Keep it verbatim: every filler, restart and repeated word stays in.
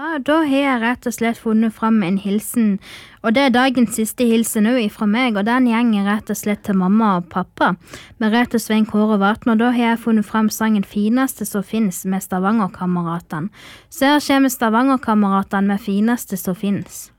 Ja, da har jeg rett og slett funnet fram en hilsen, og det er dagens siste hilsen også ifra meg, og den gjenger rett og slett til mamma og pappa, med rett og Svein Kåre Vatn, og da har jeg funnet fram sangen Fineste som finnes med Stavanger-kameratene. Så her kommer Stavanger-kameratene med Fineste som finnes.